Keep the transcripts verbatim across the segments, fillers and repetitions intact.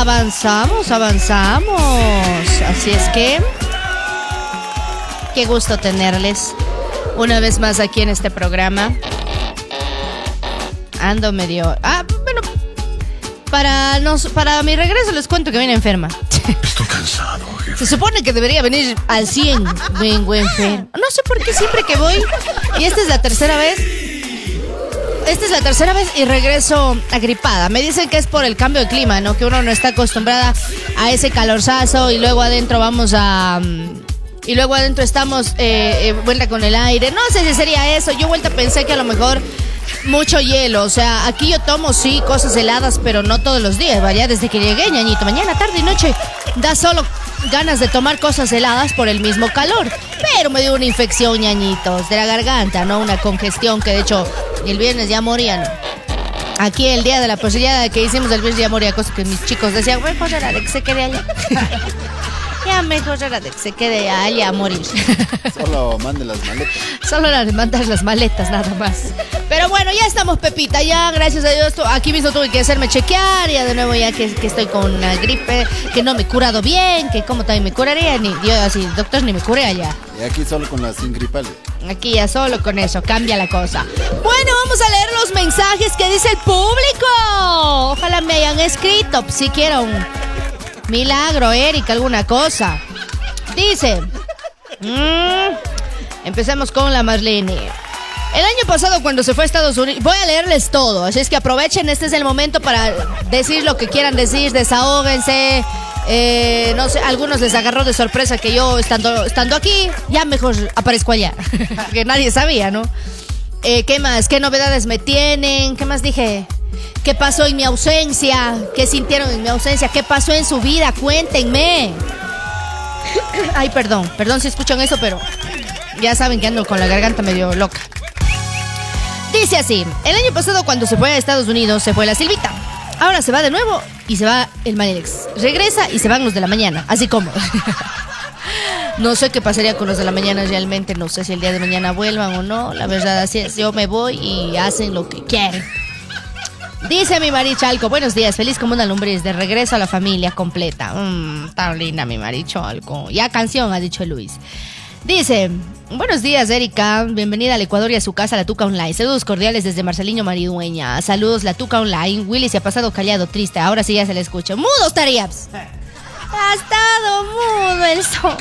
avanzamos, avanzamos. Así es que qué gusto tenerles una vez más aquí en este programa. Ando medio... Ah, bueno, para, nos, para mi regreso les cuento que vine enferma. Estoy cansado, jefe. Se supone que debería venir al cien. Vengo enferma. No sé por qué siempre que voy, y esta es la tercera vez, esta es la tercera vez y regreso agripada. Me dicen que es por el cambio de clima, ¿no? Que uno no está acostumbrada a ese calorzazo y luego adentro vamos a... Y luego adentro estamos eh, eh, vuelta con el aire. No sé si sería eso. Yo vuelta pensé que a lo mejor mucho hielo. O sea, aquí yo tomo, sí, cosas heladas, pero no todos los días, vaya. Desde que llegué, ñañito, mañana, tarde y noche, da solo ganas de tomar cosas heladas por el mismo calor. Pero me dio una infección, ñañitos, de la garganta, ¿no? Una congestión que de hecho el viernes ya morían. Aquí el día de la posibilidad que hicimos el viernes ya moría, cosa que mis chicos decían, bueno, pues era de que se quede allá. Ya mejor era de que se quede allá a morir. Solo mande las maletas. Solo las mandas las maletas, nada más. Pero bueno, ya estamos, Pepita. Ya, gracias a Dios, aquí mismo tuve que hacerme chequear. Ya de nuevo, ya que, que estoy con una gripe, que no me he curado bien, que como también me curaría. Ni, yo así, doctor, ni me curé allá. Y aquí solo con las ingripales. Aquí ya solo con eso, cambia la cosa. Bueno, vamos a leer los mensajes que dice el público. Ojalá me hayan escrito, si quiero un milagro, Erika, alguna cosa. Dice, mmm, empecemos con la Marlene. El año pasado cuando se fue a Estados Unidos, voy a leerles todo, así es que aprovechen, este es el momento para decir lo que quieran decir, desahóguense. Eh, no sé, algunos les agarró de sorpresa que yo estando, estando aquí, ya mejor aparezco allá, que nadie sabía, ¿no? Eh, ¿Qué más? ¿Qué novedades me tienen? ¿Qué más dije? ¿Qué pasó en mi ausencia? ¿Qué sintieron en mi ausencia? ¿Qué pasó en su vida? Cuéntenme. Ay, perdón, perdón si escuchan eso, pero ya saben que ando con la garganta medio loca. Dice así, el año pasado cuando se fue a Estados Unidos se fue la Silvita. Ahora se va de nuevo y se va el Manilex. Regresa y se van los de la mañana, así como. No sé qué pasaría con los de la mañana realmente, no sé si el día de mañana vuelvan o no. La verdad así es, yo me voy y hacen lo que quieren. Dice mi Marichalco, buenos días, feliz como una lombriz, de regreso a la familia completa. Mmm, tan linda mi Marichalco. Ya canción, ha dicho Luis. Dice, buenos días, Erika, bienvenida al Ecuador y a su casa, La Tuca Online. Saludos cordiales desde Marceliño Maridueña. Saludos, La Tuca Online. Willy se ha pasado callado, triste, ahora sí ya se le escucha. ¡Mudo estaría! Ha estado mudo el sol.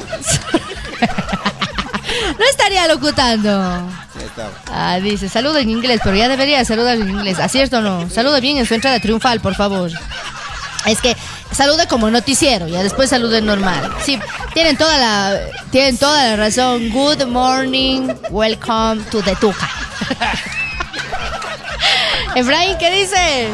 No estaría locutando. Ah, dice, saluda en inglés, pero ya debería saludar en inglés. ¿Acierto o no? Saluda bien en su entrada triunfal, por favor. Es que saluda como noticiero, ya después saluda normal. Sí, tienen toda la tienen toda la razón. Good morning, welcome to the Tuca. Efraín, ¿qué dice?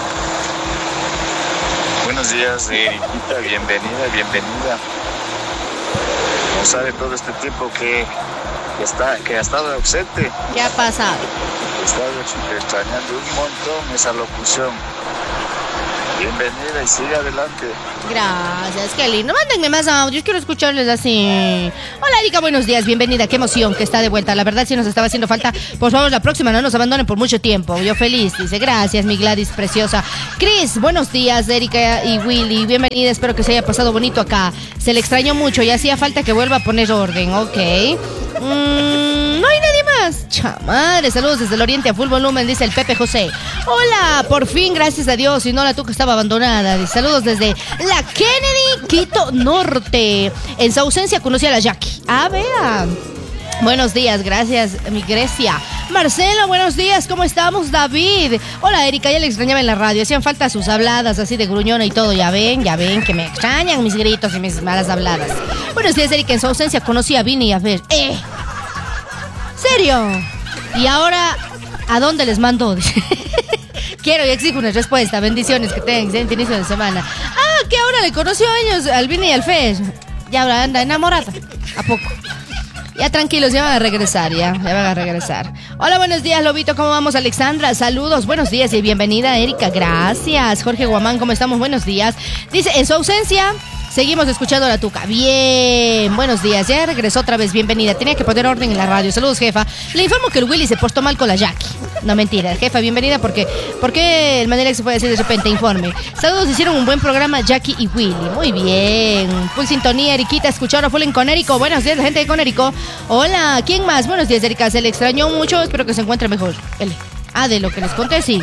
Buenos días, Erika, bienvenida, bienvenida. No sabe todo este tiempo que, que, está, que ha estado ausente. ¿Qué ha pasado? He estado extrañando un montón esa locución. Bienvenida y sigue adelante. Gracias, qué lindo. Mándenme más audios, quiero escucharles así. Hola, Erika, buenos días, bienvenida. Qué emoción que está de vuelta. La verdad sí nos estaba haciendo falta. Por favor, la próxima no nos abandonen por mucho tiempo. Yo feliz, dice. Gracias, mi Gladys preciosa. Cris, buenos días, Erika y Willy. Bienvenida, espero que se haya pasado bonito acá. Se le extrañó mucho y hacía falta que vuelva a poner orden, ok. Mm, no hay nadie más. Chamadre, saludos desde el oriente a full volumen, dice el Pepe José. Hola, por fin, gracias a Dios. Y no la tuca estaba abandonada. Dice, saludos desde la Kennedy, Quito Norte. En su ausencia conocí a la Jackie. Ah, vean. Buenos días, gracias, mi Grecia. Marcelo, buenos días, ¿cómo estamos? David. Hola, Erika, ya le extrañaba en la radio. Hacían falta sus habladas así de gruñona y todo. Ya ven, ya ven que me extrañan mis gritos y mis malas habladas. Buenos días, Erika. En su ausencia conocí a Vini y a Fer. ¡Eh! ¿Serio? Y ahora, ¿a dónde les mando? Quiero y exijo una respuesta. Bendiciones, que tengan excelente inicio de semana. Ah, que ahora le conoció a ellos, al Vini y al Fer. Ya ahora anda enamorada. ¿A poco? Ya tranquilos, ya van a regresar, ya, ya van a regresar. Hola, buenos días, Lobito, ¿cómo vamos? Alexandra, saludos, buenos días y bienvenida, Erika, gracias. Jorge Guamán, ¿cómo estamos? Buenos días. Dice, en su ausencia, Seguimos escuchando a la Tuca. Bien, buenos días. Ya regresó otra vez, bienvenida. Tenía que poner orden en la radio. Saludos, jefa. Le informo que el Willy se portó mal con la Jackie. No, mentira. Jefa, bienvenida porque... ¿Por qué el Manera se puede decir de repente? Informe. Saludos, hicieron un buen programa Jackie y Willy. Muy bien. Full sintonía, Eriquita. Escucharon full en Conérico. Buenos días, la gente de Conérico. Hola, ¿quién más? Buenos días, Erika. Se le extrañó mucho. Espero que se encuentre mejor. L. Ah, de lo que les conté, sí.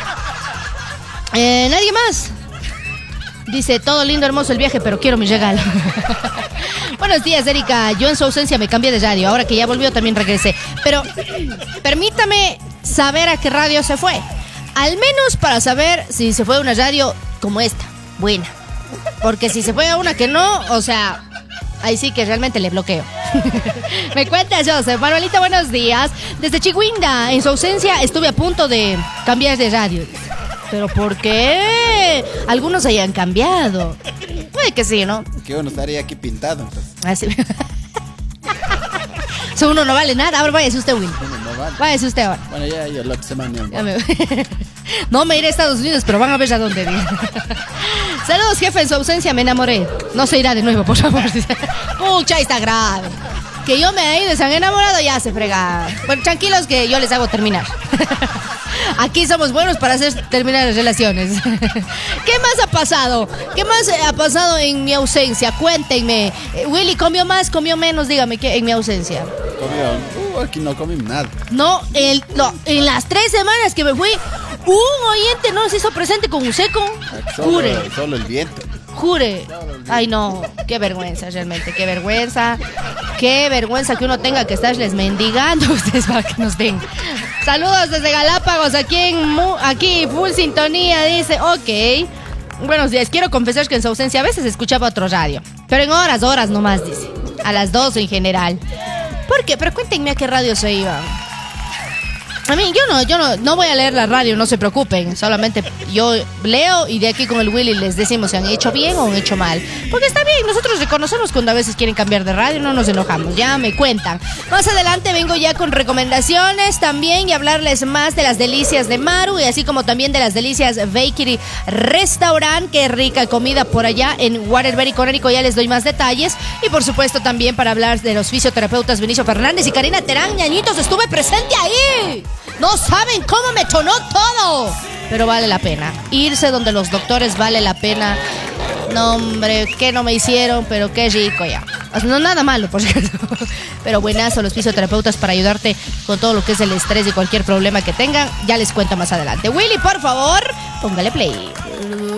Eh, ¿Nadie más? Dice, todo lindo, hermoso el viaje, pero quiero mi regalo. Buenos días, Erika. Yo en su ausencia me cambié de radio. Ahora que ya volvió también regresé. Pero permítame saber a qué radio se fue. Al menos para saber si se fue a una radio como esta, buena. Porque si se fue a una que no, o sea, ahí sí que realmente le bloqueo. Me cuenta Joseph. Manuelita, buenos días. Desde Chihuinda, en su ausencia estuve a punto de cambiar de radio. ¿Pero por qué? Algunos hayan cambiado. Puede que sí, ¿no? Que uno estaría aquí pintado, entonces. Así. So, uno no vale nada. Ahora váyase usted, Will. Uno no vale. Váyase usted ahora. Bueno, ya, ya lo que se maneja. Ya me... No me iré a Estados Unidos, pero van a ver a dónde ir. Saludos, jefe. En su ausencia me enamoré. No se irá de nuevo, por favor. Pucha, ahí está grave. Que yo me he ido y se han enamorado, ya se frega. Bueno, tranquilos que yo les hago terminar. Aquí somos buenos para hacer terminar las relaciones. ¿Qué más ha pasado? ¿Qué más ha pasado en mi ausencia? Cuéntenme. Willy, ¿comió más, comió menos? Dígame, ¿qué en mi ausencia? Comió. Uh, aquí no comí nada. No, el, no, en las tres semanas que me fui, un oyente no se hizo presente con un seco. Solo, Jure. Solo el viento. Jure. Ay, no. Qué vergüenza, realmente. Qué vergüenza. Qué vergüenza que uno tenga que estarles mendigando ustedes para que nos den. Saludos desde Galápagos. Aquí en Mu- aquí full sintonía. Dice, ok. Buenos días. Quiero confesar que en su ausencia a veces escuchaba otro radio. Pero en horas, horas nomás, dice. A las dos en general. ¿Por qué? Pero cuéntenme a qué radio se iba. A mí, yo no, yo no, no voy a leer la radio, no se preocupen. Solamente yo leo y de aquí con el Willy les decimos si han hecho bien o han hecho mal. Porque está bien, nosotros reconocemos cuando a veces quieren cambiar de radio, no nos enojamos, ya me cuentan. Más adelante vengo ya con recomendaciones también y hablarles más de las delicias de Maru y así como también de las delicias Bakery Restaurant. Qué rica comida por allá en Waterbury, Conérico, ya les doy más detalles. Y por supuesto también para hablar de los fisioterapeutas Benicio Fernández y Karina Terán. Ñañitos, estuve presente ahí. No saben cómo me tonó todo. Pero vale la pena. Irse donde los doctores vale la pena. No, hombre, que no me hicieron, pero qué rico ya. No, nada malo, por cierto. Pero buenazo los fisioterapeutas para ayudarte con todo lo que es el estrés y cualquier problema que tengan. Ya les cuento más adelante. Willy, por favor, póngale play.